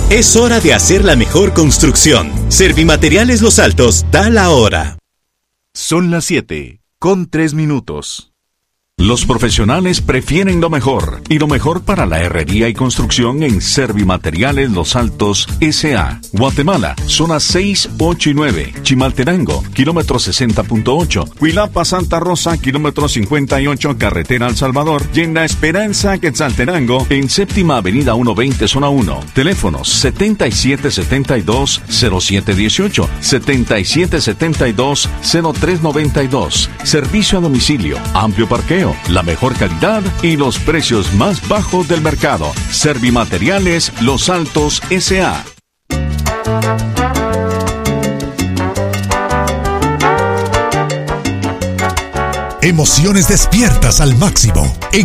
Es hora de hacer la mejor construcción. Servimateriales Los Altos da la hora. Son las 7:03. Los profesionales prefieren lo mejor, y lo mejor para la herrería y construcción en Servimateriales Los Altos S.A. Guatemala, zonas 6, 8 y 9. Chimaltenango, kilómetro 60.8. Huilapa, Santa Rosa, kilómetro 58, carretera El Salvador. Y en La Esperanza, Quetzaltenango, en Séptima Avenida 120, zona 1. Teléfonos 7772-0718, 7772-0392. Servicio a domicilio, amplio parqueo, la mejor calidad y los precios más bajos del mercado. Servimateriales Los Altos S.A. Emociones despiertas al máximo en